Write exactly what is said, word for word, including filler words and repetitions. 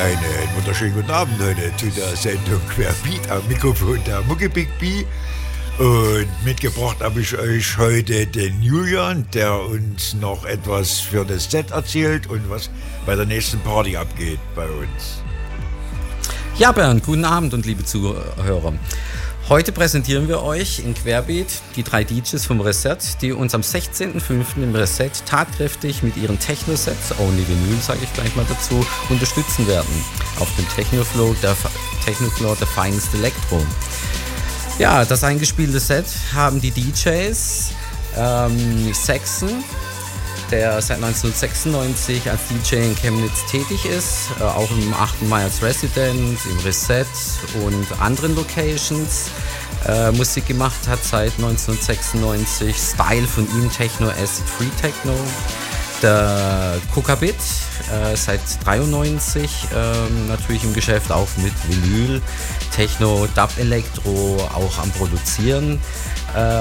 Einen wunderschönen guten Abend heute zu der Sendung Querbeat am Mikrofon der Mucki Big B. Und mitgebracht habe ich euch heute den Julian, der uns noch etwas für das Set erzählt und was bei der nächsten Party abgeht bei uns. Ja, Bernd, guten Abend und liebe Zuhörer. Heute präsentieren wir euch in Querbeat die drei D Js vom Reset, die uns am sechzehnten fünften im Reset tatkräftig mit ihren Techno-Sets, Only Vinyl sage ich gleich mal dazu, unterstützen werden. Auf dem Techno-Floor der, Techno-Floor der Finest Electro. Ja, das eingespielte Set haben die D Js ähm, Saxon, der seit neunzehnhundertsechsundneunzig als D J in Chemnitz tätig ist, äh, auch im achten Mai als Resident, im Reset und anderen Locations äh, Musik gemacht hat seit neunzehnhundertsechsundneunzig. Style von ihm Techno, Acid Free Techno. Der Kokabit äh, seit dreiundneunzig äh, natürlich im Geschäft, auch mit Vinyl, Techno, Dub Elektro, auch am Produzieren. Äh,